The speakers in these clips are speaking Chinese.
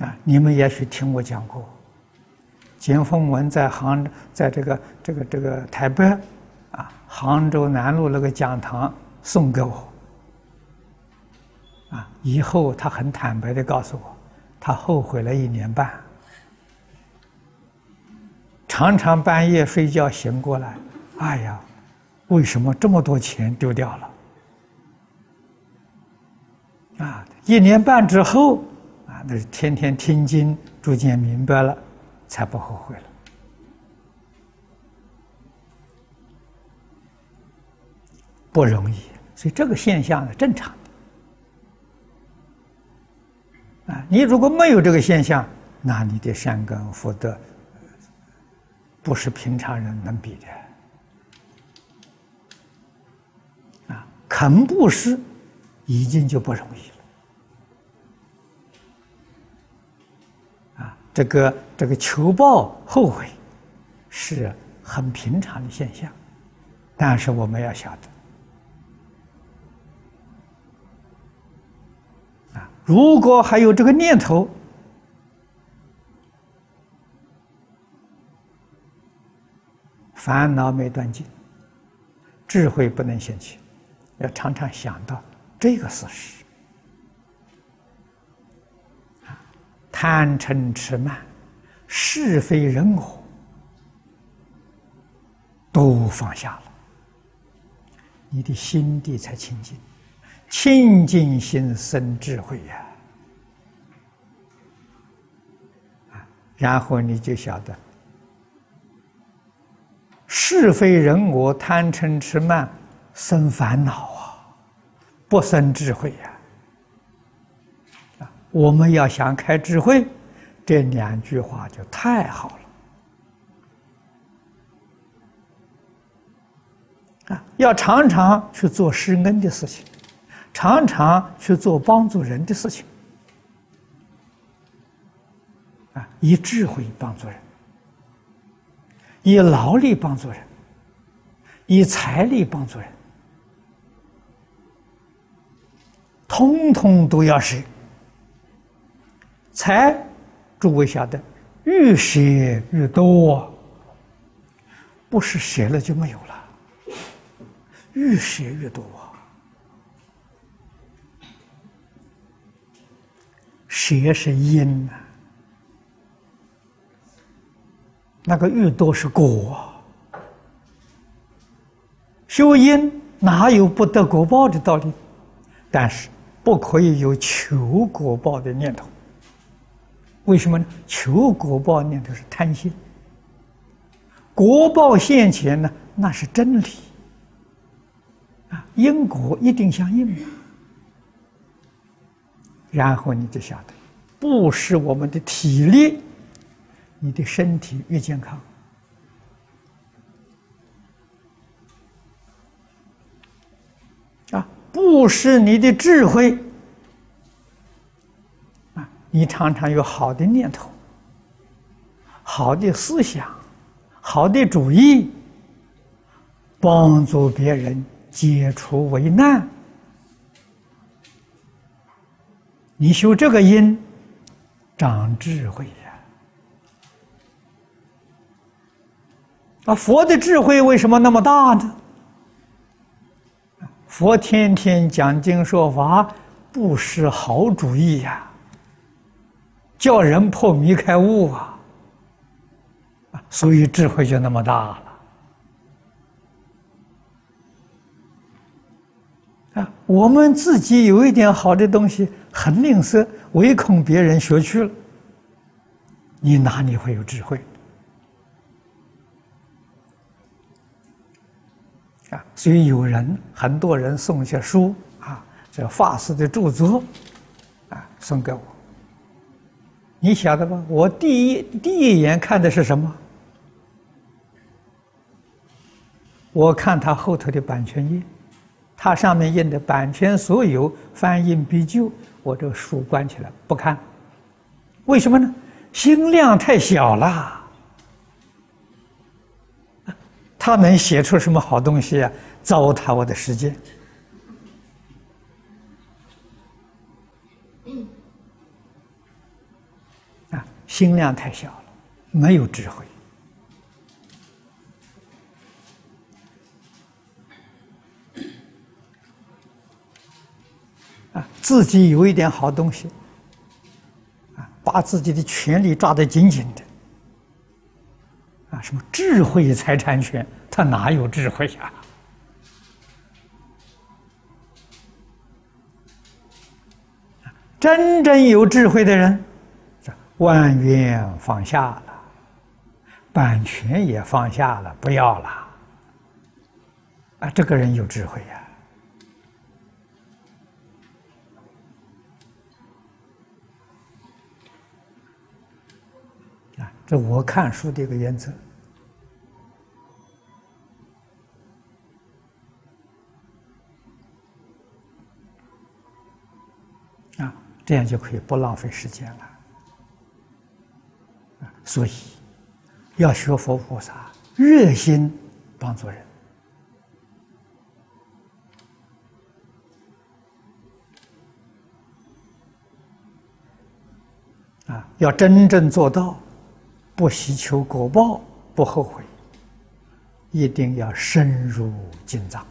你们也许听我讲过，简凤文在这个台北杭州南路那个讲堂送给我。以后他很坦白地告诉我，他后悔了1年半，常常半夜睡觉醒过来，哎呀，为什么这么多钱丢掉了？1年半之后，那是天天听经，逐渐明白了，才不后悔了。不容易，所以这个现象是正常的。你如果没有这个现象，那你的善根福德不是平常人能比的。肯布施已经就不容易了。这个求报后悔是很平常的现象，但是我们要晓得，如果还有这个念头，烦恼没断尽，智慧不能现起，要常常想到这个事实。贪嗔痴慢、是非人我都放下了，你的心地才清净。清净心生智慧呀！然后你就晓得，是非人我、贪嗔痴慢生烦恼不生智慧呀！我们要想开智慧，这2句话就太好了。要常常去做施恩的事情。常常去做帮助人的事情，以智慧帮助人，以劳力帮助人，以财力帮助人，通通都要舍。财，诸位晓得，越舍越多，不是舍了就没有了，越舍越多。舍是因那个越多是果修因哪有不得果报的道理？但是不可以有求果报的念头。为什么呢？求果报念头是贪心，果报现前呢，那是真理因果一定相应然后你就晓得，布施我们的体力，你的身体越健康。布施你的智慧，你常常有好的念头、好的思想、好的主意，帮助别人解除危难。你修这个因，长智慧佛的智慧为什么那么大呢？佛天天讲经说法，不是好主意叫人破迷开悟所以智慧就那么大了。我们自己有一点好的东西，很吝啬，唯恐别人学去了，你哪里会有智慧？所以很多人送些书这法师的著作送给我。你晓得吧？我第一眼看的是什么？我看他后头的版权页，它上面印的版权所有，翻印必究，我这个书关起来不看。为什么呢？心量太小了。他能写出什么好东西糟蹋我的时间。 心量太小了，没有智慧。自己有一点好东西，把自己的权利抓得紧紧的，什么智慧财产权，他哪有智慧呀？真正有智慧的人，万缘放下了，版权也放下了，不要了，这个人有智慧呀。这我看书的一个原则。这样就可以不浪费时间了。所以要学佛菩萨，热心帮助人。要真正做到不希求果报，不后悔，一定要深入经藏。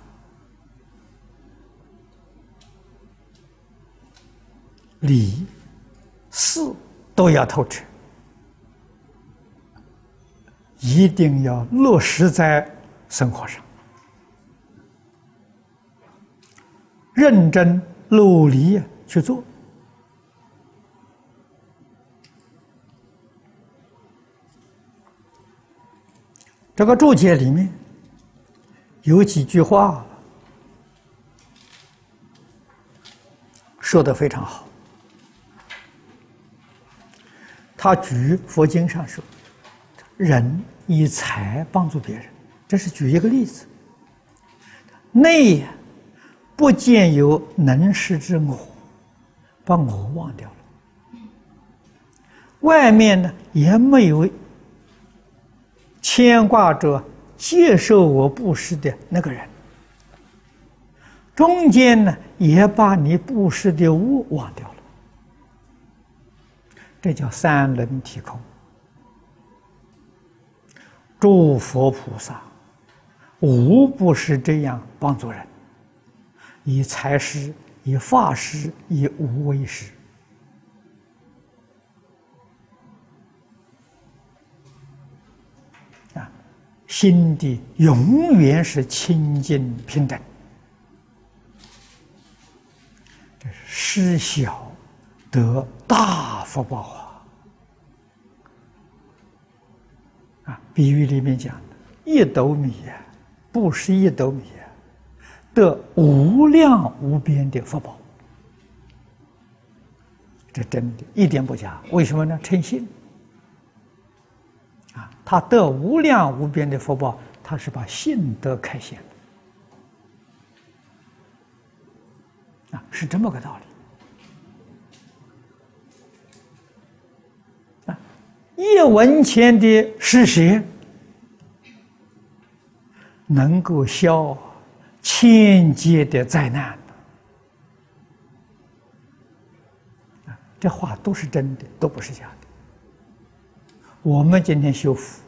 理、事都要透彻，一定要落实在生活上，认真努力去做。这个注解里面有几句话说得非常好。他举佛经上说，人以财帮助别人，这是举一个例子。内不见有能施之我，把我忘掉了；外面呢也没有牵挂着接受我布施的那个人，中间呢也把你布施的物忘掉了。这叫三轮体空。诸佛菩萨无不是这样帮助人，以财施，以法施，以无为施。心地永远是清净平等，这是施小得大福报比喻里面讲的，一斗米布施一斗米得无量无边的福报，这真的一点不假。为什么呢？称信他得无量无边的福报，他是把信德开显是这么个道理。一文钱的施舍，能够消千劫的灾难。这话都是真的，都不是假的。我们今天修福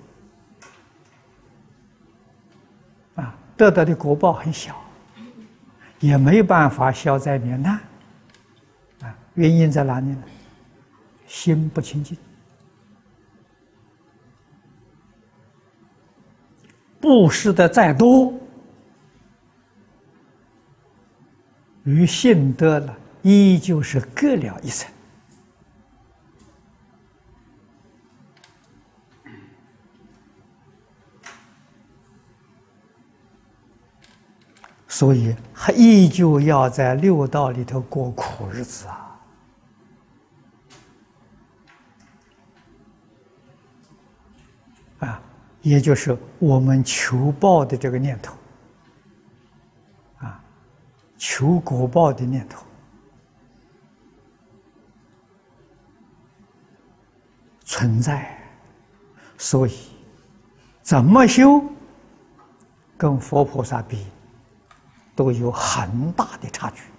得到的果报很小，也没办法消灾免难原因在哪里呢？心不清净。布施的再多，与信德了依旧是隔了一层。所以还依旧要在六道里头过苦日子也就是我们求报的这个念头求果报的念头存在，所以怎么修跟佛菩萨比都有很大的差距。